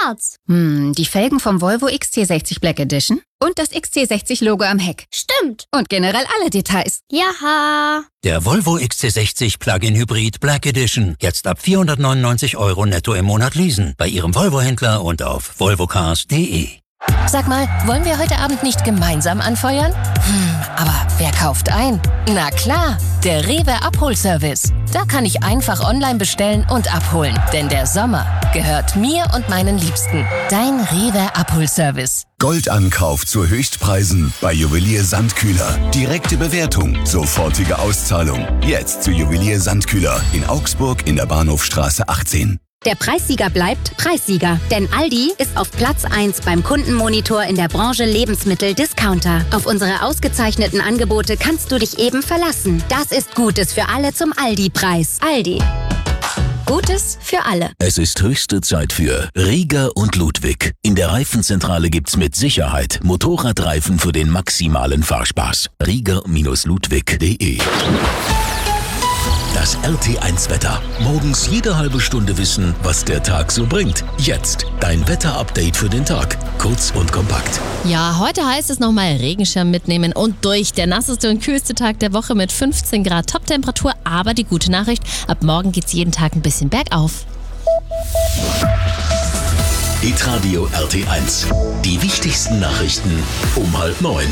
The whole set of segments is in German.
schwarz. Die Felgen vom Volvo XC60 Black Edition und das XC60-Logo am Heck. Stimmt. Und generell alle Details. Jaha. Der Volvo XC60 Plug-in Hybrid Black Edition. Jetzt ab 499 € netto im Monat leasen. Bei Ihrem Volvo-Händler und auf volvocars.de. Sag mal, wollen wir heute Abend nicht gemeinsam anfeuern? Aber wer kauft ein? Na klar, der Rewe Abholservice. Da kann ich einfach online bestellen und abholen. Denn der Sommer gehört mir und meinen Liebsten. Dein Rewe Abholservice. Goldankauf zu Höchstpreisen bei Juwelier Sandkühler. Direkte Bewertung, sofortige Auszahlung. Jetzt zu Juwelier Sandkühler in Augsburg in der Bahnhofstraße 18. Der Preissieger bleibt Preissieger, denn Aldi ist auf Platz 1 beim Kundenmonitor in der Branche Lebensmittel-Discounter. Auf unsere ausgezeichneten Angebote kannst du dich eben verlassen. Das ist Gutes für alle zum Aldi-Preis. Aldi. Gutes für alle. Es ist höchste Zeit für Rieger und Ludwig. In der Reifenzentrale gibt's mit Sicherheit Motorradreifen für den maximalen Fahrspaß. Rieger-ludwig.de. Das RT1-Wetter. Morgens jede halbe Stunde wissen, was der Tag so bringt. Jetzt dein Wetter-Update für den Tag. Kurz und kompakt. Ja, heute heißt es nochmal Regenschirm mitnehmen und durch. Der nasseste und kühlste Tag der Woche mit 15 Grad Toptemperatur. Aber die gute Nachricht, ab morgen geht's jeden Tag ein bisschen bergauf. Hitradio RT1. Die wichtigsten Nachrichten um 8:30.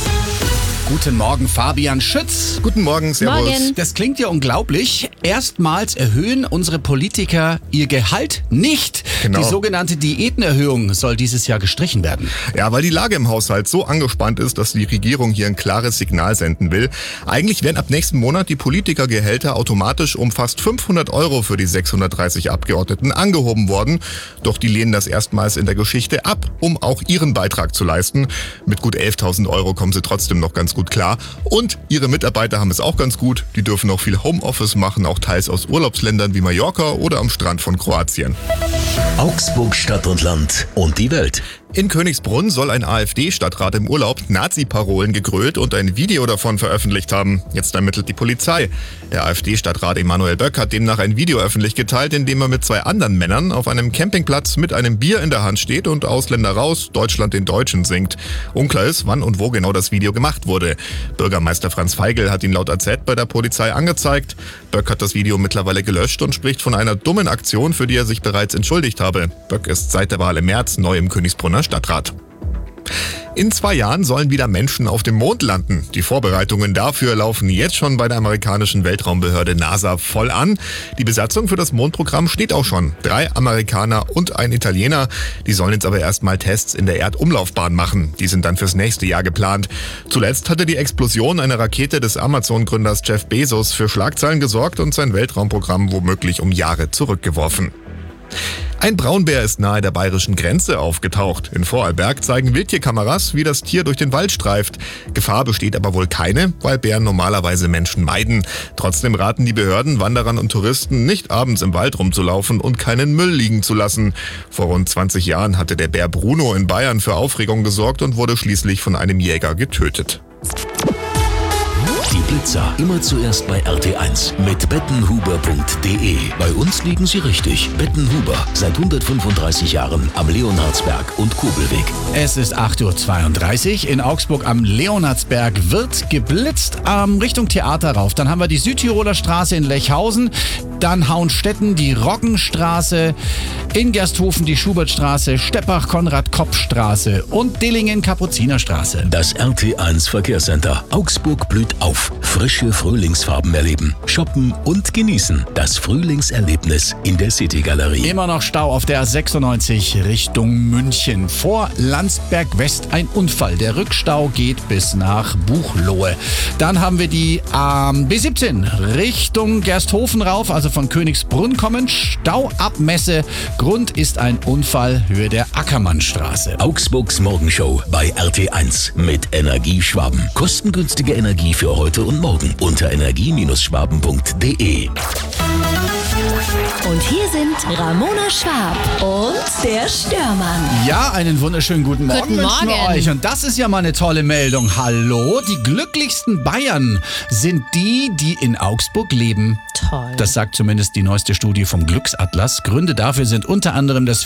Guten Morgen, Fabian Schütz. Guten Morgen, servus. Morgen. Das klingt ja unglaublich. Erstmals erhöhen unsere Politiker ihr Gehalt nicht. Genau. Die sogenannte Diätenerhöhung soll dieses Jahr gestrichen werden. Ja, weil die Lage im Haushalt so angespannt ist, dass die Regierung hier ein klares Signal senden will. Eigentlich werden ab nächsten Monat die Politikergehälter automatisch um fast 500 € für die 630 Abgeordneten angehoben worden. Doch die lehnen das erstmals in der Geschichte ab, um auch ihren Beitrag zu leisten. Mit gut 11.000 € kommen sie trotzdem noch ganz gut klar. Und ihre Mitarbeiter haben es auch ganz gut. Die dürfen auch viel Homeoffice machen, auch teils aus Urlaubsländern wie Mallorca oder am Strand von Kroatien. Augsburg, Stadt und Land und die Welt. In Königsbrunn soll ein AfD-Stadtrat im Urlaub Nazi-Parolen gegrölt und ein Video davon veröffentlicht haben. Jetzt ermittelt die Polizei. Der AfD-Stadtrat Emanuel Böck hat demnach ein Video öffentlich geteilt, in dem er mit 2 anderen Männern auf einem Campingplatz mit einem Bier in der Hand steht und Ausländer raus, Deutschland den Deutschen singt. Unklar ist, wann und wo genau das Video gemacht wurde. Bürgermeister Franz Feigl hat ihn laut AZ bei der Polizei angezeigt. Böck hat das Video mittlerweile gelöscht und spricht von einer dummen Aktion, für die er sich bereits entschuldigt habe. Böck ist seit der Wahl im März neu im Königsbrunner Stadtrat. In 2 Jahren sollen wieder Menschen auf dem Mond landen. Die Vorbereitungen dafür laufen jetzt schon bei der amerikanischen Weltraumbehörde NASA voll an. Die Besatzung für das Mondprogramm steht auch schon. 3 Amerikaner und ein Italiener. Die sollen jetzt aber erstmal Tests in der Erdumlaufbahn machen. Die sind dann fürs nächste Jahr geplant. Zuletzt hatte die Explosion einer Rakete des Amazon-Gründers Jeff Bezos für Schlagzeilen gesorgt und sein Weltraumprogramm womöglich um Jahre zurückgeworfen. Ein Braunbär ist nahe der bayerischen Grenze aufgetaucht. In Vorarlberg zeigen Wildtierkameras, wie das Tier durch den Wald streift. Gefahr besteht aber wohl keine, weil Bären normalerweise Menschen meiden. Trotzdem raten die Behörden Wanderern und Touristen, nicht abends im Wald rumzulaufen und keinen Müll liegen zu lassen. Vor rund 20 Jahren hatte der Bär Bruno in Bayern für Aufregung gesorgt und wurde schließlich von einem Jäger getötet. Die Blitzer immer zuerst bei RT1 mit bettenhuber.de. Bei uns liegen sie richtig. Bettenhuber, seit 135 Jahren am Leonhardsberg und Kobelweg. Es ist 8:32 Uhr. In Augsburg am Leonhardsberg wird geblitzt Richtung Theater rauf. Dann haben wir die Südtiroler Straße in Lechhausen, dann Hauenstetten, die Roggenstraße, in Gersthofen die Schubertstraße, Steppach-Konrad-Kopp-Straße und Dillingen-Kapuzinerstraße. Das RT1 Verkehrscenter. Augsburg blüht auf. Frische Frühlingsfarben erleben, shoppen und genießen. Das Frühlingserlebnis in der City-Galerie. Immer noch Stau auf der A96 Richtung München. Vor Landsberg West ein Unfall. Der Rückstau geht bis nach Buchloe. Dann haben wir die B17 Richtung Gersthofen rauf, also von Königsbrunn kommen. Stau ab Messe. Grund ist ein Unfall, Höhe der Ackermannstraße. Augsburgs Morgenshow bei RT1 mit Energieschwaben. Kostengünstige Energie für heute und morgen unter energie-schwaben.de. Und hier sind Ramona Schwab und der Störmann. Ja, einen wunderschönen guten Morgen wünschen wir euch. Und das ist ja mal eine tolle Meldung. Hallo, die glücklichsten Bayern sind die, die in Augsburg leben. Toll. Das sagt zumindest die neueste Studie vom Glücksatlas. Gründe dafür sind unter anderem das